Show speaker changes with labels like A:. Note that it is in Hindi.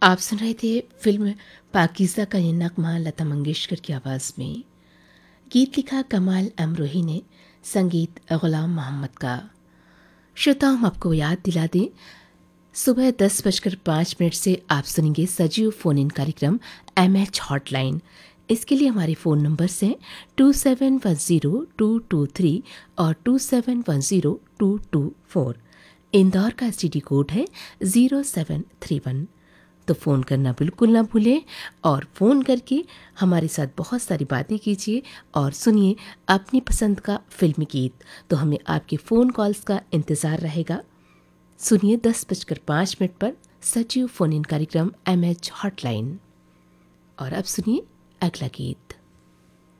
A: आप सुन रहे थे फिल्म पाकीज़ा का ये नगमा लता मंगेशकर की आवाज़ में। गीत लिखा कमाल अमरोही ने, संगीत ग़ुलाम मोहम्मद का। श्रोताओं, हम आपको याद दिला दें, सुबह 10:05 से आप सुनेंगे सजीव फ़ोन इन कार्यक्रम MH हॉटलाइन। इसके लिए हमारे फ़ोन नंबर्स हैं 2710-223 और 2710-224। इंदौर का STD कोड है 0731। तो फ़ोन करना बिल्कुल ना भूलें और फ़ोन करके हमारे साथ बहुत सारी बातें कीजिए और सुनिए अपनी पसंद का फ़िल्मी गीत। तो हमें आपके फ़ोन कॉल्स का इंतज़ार रहेगा। सुनिए 10:05 पर सजीव फ़ोन इन कार्यक्रम MH हॉटलाइन। और अब सुनिए अगला गीत।